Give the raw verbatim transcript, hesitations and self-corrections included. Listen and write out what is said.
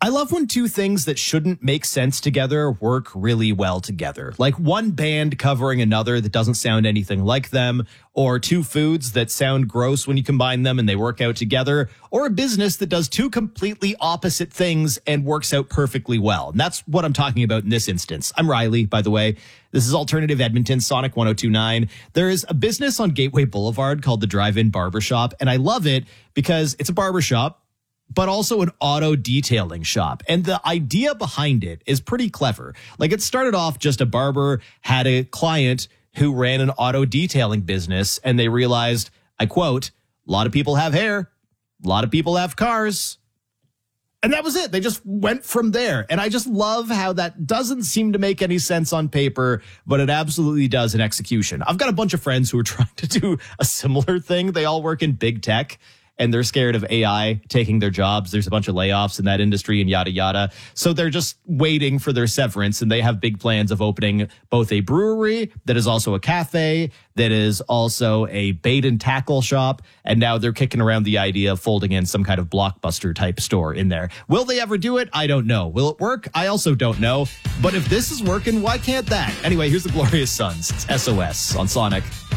I love when two things that shouldn't make sense together work really well together. Like one band covering another that doesn't sound anything like them, or two foods that sound gross when you combine them and they work out together, or a business that does two completely opposite things and works out perfectly well. And that's what I'm talking about in this instance. I'm Riley, by the way. This is Alternative Edmonton, Sonic one oh two point nine. There is a business on Gateway Boulevard called the Drive-In Barbershop, and I love it because it's a barbershop, but also an auto detailing shop. And the idea behind it is pretty clever. Like, it started off just a barber had a client who ran an auto detailing business, and they realized, I quote, a lot of people have hair, a lot of people have cars. And that was it. They just went from there. And I just love how that doesn't seem to make any sense on paper, but it absolutely does in execution. I've got a bunch of friends who are trying to do a similar thing. They all work in big tech, and they're scared of A I taking their jobs. There's a bunch of layoffs in that industry and yada, yada. So they're just waiting for their severance, and they have big plans of opening both a brewery that is also a cafe, that is also a bait and tackle shop. And now they're kicking around the idea of folding in some kind of Blockbuster type store in there. Will they ever do it? I don't know. Will it work? I also don't know. But if this is working, why can't that? Anyway, here's the Glorious Sons. It's S O S on Sonic.